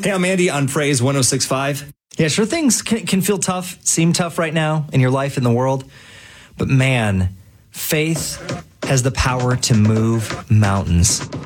Hey, I'm Andy on Praise 106.5. Yeah, sure, things can feel tough, seem tough right now in your life, in the world. But man, faith has the power to move mountains.